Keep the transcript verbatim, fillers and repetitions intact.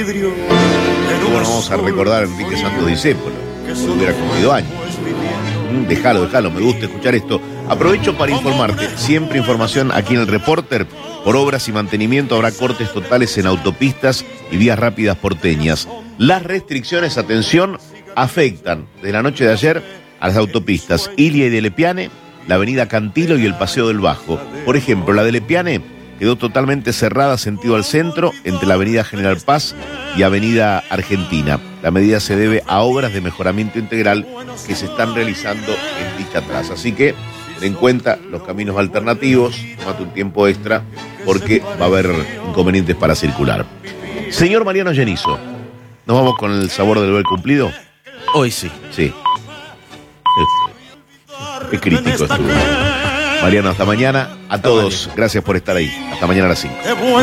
Bueno, vamos a recordar a Enrique Santos Discépolo, que hubiera cumplido años. Mm, Déjalo, déjalo, me gusta escuchar esto. Aprovecho para informarte, siempre información aquí en el Reporter. Por obras y mantenimiento habrá cortes totales en autopistas y vías rápidas porteñas. Las restricciones, atención, afectan de la noche de ayer a las autopistas Ilia y de Lepiane, la avenida Cantilo y el Paseo del Bajo. Por ejemplo, la de Lepiane quedó totalmente cerrada sentido al centro entre la avenida General Paz y avenida Argentina. La medida se debe a obras de mejoramiento integral que se están realizando en dicha traza. Así que ten en cuenta los caminos alternativos, tómate un tiempo extra porque va a haber inconvenientes para circular. Señor Mariano Genizo, ¿nos vamos con el sabor del ver cumplido? Hoy sí. Sí. Es crítico esto. Mariano, hasta mañana. A todos, gracias por estar ahí. Hasta mañana a las cinco.